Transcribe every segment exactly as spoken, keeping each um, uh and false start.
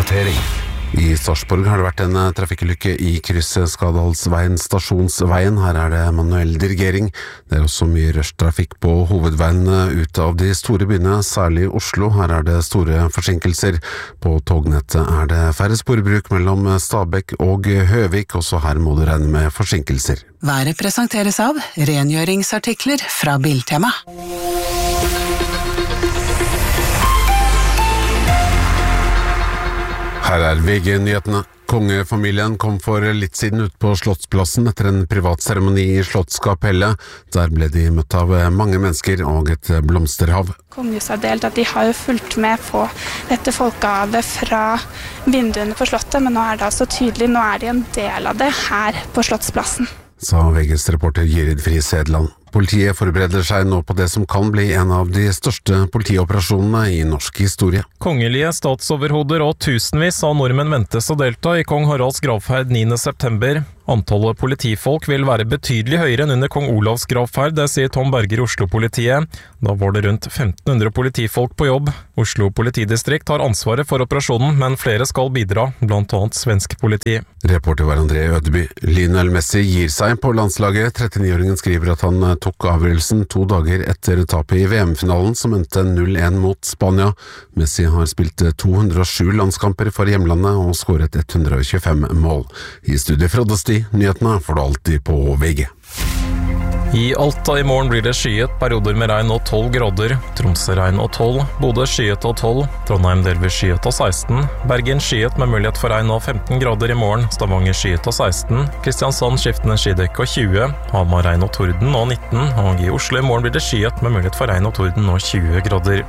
Oppdatering. I Sarpsborg har det vært en trafikkulykke i krysset Skadalsveien Stasjonsveien. Her er det manuell dirigering. Det er også mye rushtrafikk på hovedveiene ut av de store byene, særlig Oslo. Her er det store forsinkelser. På tognettet er det færre sporbruk mellom Stabekk og Høvik. Også her må du regne med forsinkelser. Været presenteres av rengjøringsartikler fra Biltema. Her er V G-nyhetene. Kongefamilien kom for litt siden ut på Slottsplassen etter en privat seremoni i Slottskapellet. Der ble de møtt av mange mennesker og et blomsterhav. Kongehuset har delt at de har jo fulgt med på dette folkehavet fra vinduene på Slottet, men nå er det altså tydelig, nå er de en del av det her på Slottsplassen. Sa V G's reporter Gyrid Friis Hedland. Politiet forbereder seg nå på det som kan bli en av de største politioperasjonene i norsk historie. Kongelige statsoverhoder og tusenvis av nordmenn ventes å delta i kong Haralds gravferd niende september. Antallet politifolk vil være betydelig høyere enn under kong Olavs gravferd, det sier Tom Berger i Oslo-politiet. Da var det rundt femten hundre politifolk på jobb. Oslo politidistrikt har ansvaret for operasjonen, men flere skal bidra, blant annet svensk politi. Reporter var André Ødeby. Lionel Messi gir seg på landslaget. trettini-åringen skriver at han tok avgjørelsen to dager etter tapet i V M-finalen som endte null én mot Spania. Messi har spilt to hundre og sju landskamper for hjemlandet og skåret ett hundre og tjuefem mål. I studiet Frode Sti, nyhetene får du alltid på V G. I Alta i morgen blir det skyet, perioder med regn og tolv grader. Tromsø regn og tolv, Bodø skyet og tolv, Trondheim delvis skyet og seksten, Bergen skyet med mulighet for regn og femten grader i morgen, Stavanger skyet og seksten, Kristiansand skiftende skydekk og tjue, Hamar regn og torden og nitten, og i Oslo i morgen blir det skyet med mulighet for regn og torden og tjue grader.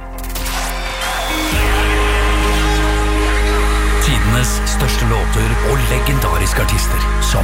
Tidenes største låter og legendariske artister som